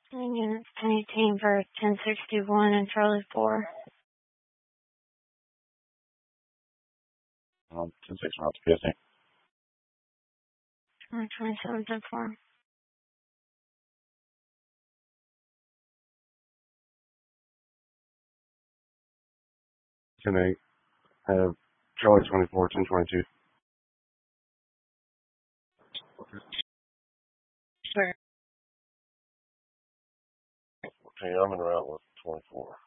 Units 1018 for 1061 and Charlie 4. 1061 to PSA. 27 to 4. 10-8. Have Charlie 24, 1022. Sure. Okay, I'm in route with 24.